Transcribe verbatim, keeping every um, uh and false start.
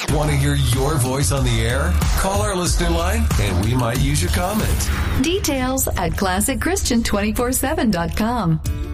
Want to hear your voice on the air? Call our listener line and we might use your comment. Details at classic christian two forty-seven dot com.